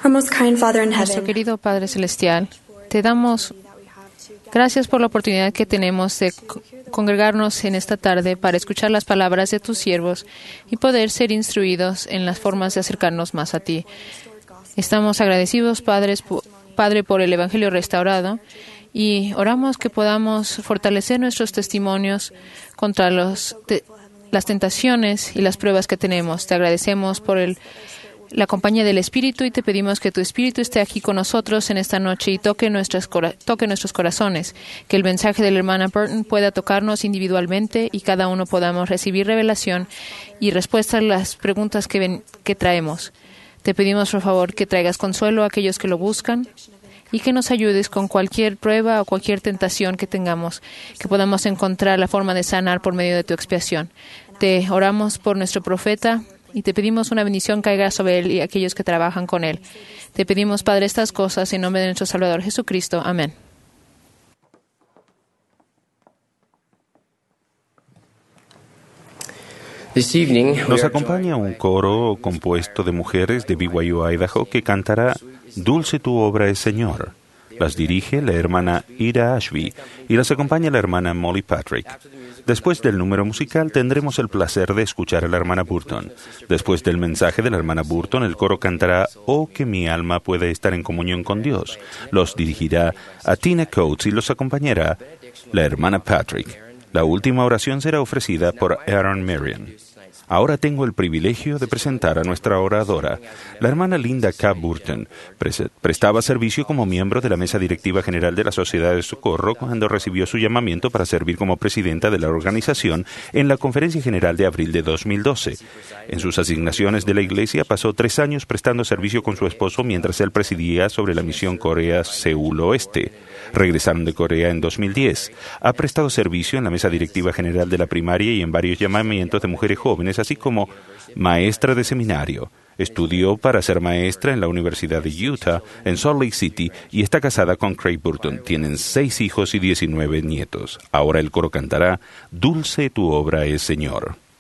Our most kind Father in Nuestro heaven, querido Padre Celestial, te damos gracias por la oportunidad que tenemos de congregarnos en esta tarde para escuchar las palabras de tus siervos y poder ser instruidos en las formas de acercarnos más a ti. Estamos agradecidos, Padre, por el Evangelio restaurado y oramos que podamos fortalecer nuestros testimonios contra las tentaciones y las pruebas que tenemos. Te agradecemos por la compañía del Espíritu y te pedimos que tu Espíritu esté aquí con nosotros en esta noche y toque nuestros corazones, que el mensaje de la hermana Burton pueda tocarnos individualmente y cada uno podamos recibir revelación y respuesta a las preguntas que traemos. Te pedimos, por favor, que traigas consuelo a aquellos que lo buscan y que nos ayudes con cualquier prueba o cualquier tentación que tengamos, que podamos encontrar la forma de sanar por medio de tu expiación. Te oramos por nuestro profeta y te pedimos una bendición caiga sobre él y aquellos que trabajan con él. Te pedimos, Padre, estas cosas en nombre de nuestro Salvador Jesucristo. Amén. Nos acompaña un coro compuesto de mujeres de BYU, Idaho, que cantará Dulce tu obra es Señor. Las dirige la hermana Ida Ashby y las acompaña la hermana Molly Patrick. Después del número musical tendremos el placer de escuchar a la hermana Burton. Después del mensaje de la hermana Burton, el coro cantará Oh, que mi alma puede estar en comunión con Dios. Los dirigirá a Tina Coates y los acompañará la hermana Patrick. La última oración será ofrecida por Aaron Marion. Ahora tengo el privilegio de presentar a nuestra oradora. La hermana Linda K. Burton prestaba servicio como miembro de la Mesa Directiva General de la Sociedad de Socorro cuando recibió su llamamiento para servir como presidenta de la organización en la Conferencia General de abril de 2012. En sus asignaciones de la Iglesia pasó 3 años prestando servicio con su esposo mientras él presidía sobre la misión Corea-Seúl Oeste. Regresaron de Corea en 2010. Ha prestado servicio en la Mesa Directiva General de la Primaria y en varios llamamientos de mujeres jóvenes, así como maestra de seminario. Estudió para ser maestra en la Universidad de Utah, en Salt Lake City, y está casada con Craig Burton. Tienen 6 hijos y 19 nietos. Ahora el coro cantará Dulce tu obra es, Señor.